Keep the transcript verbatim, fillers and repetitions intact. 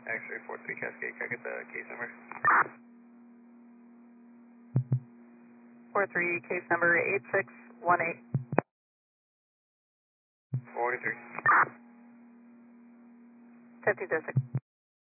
X-ray four three Cascade, can I get the case number? four three, case number eight six one eight. forty-three. fifty-six.